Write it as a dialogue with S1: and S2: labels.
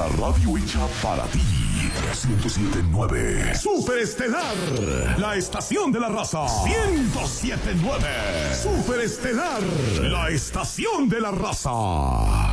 S1: La radio hecha para ti. 107.9 Superestelar, la estación de la raza. 107.9 Superestelar, la estación de la raza.